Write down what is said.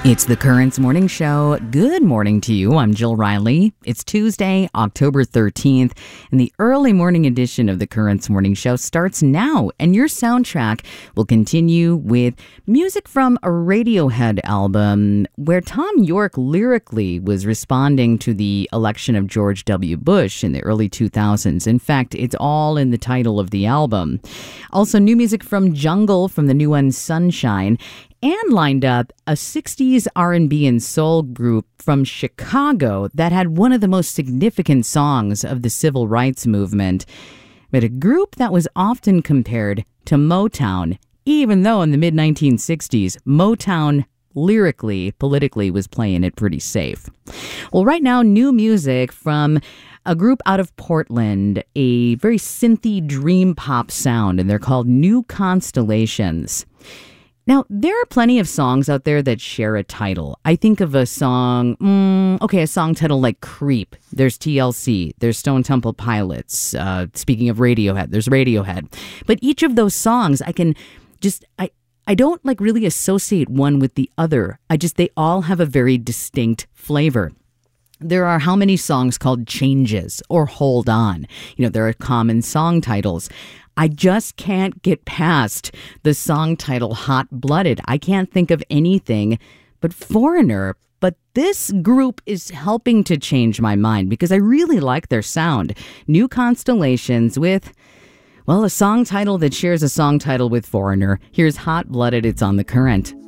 It's the Currents Morning Show. Good morning to you. I'm Jill Riley. It's Tuesday, October 13th, and the early morning edition of the Currents Morning Show starts now. And your soundtrack will continue with music from a Radiohead album where Tom York lyrically was responding to the election of George W. Bush in the early 2000s. In fact, it's all in the title of the album. Also, new music from Jungle from the new one Sunshine. And lined up a 60s R&B and soul group from Chicago that had one of the most significant songs of the civil rights movement, but a group that was often compared to Motown, even though in the mid-1960s, Motown lyrically, politically was playing it pretty safe. Well, right now, new music from a group out of Portland, a very synthy dream pop sound, and they're called New Constellations. Now, there are plenty of songs out there that share a title. I think of a song, a song title like Creep. There's TLC. There's Stone Temple Pilots. Speaking of Radiohead, there's Radiohead. But each of those songs, I don't like really associate one with the other. They all have a very distinct flavor. There are how many songs called Changes or Hold On? There are common song titles. I just can't get past the song title Hot Blooded. I can't think of anything but Foreigner. But this group is helping to change my mind because I really like their sound. New Constellations with, a song title that shares a song title with Foreigner. Here's Hot Blooded. It's on The Current.